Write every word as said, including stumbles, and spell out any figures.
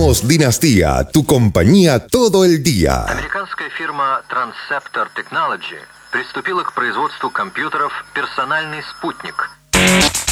Somos Dinastía, tu compañía todo el día. Американская фирма Transceptor Technology приступила к производству компьютеров «Персональный спутник».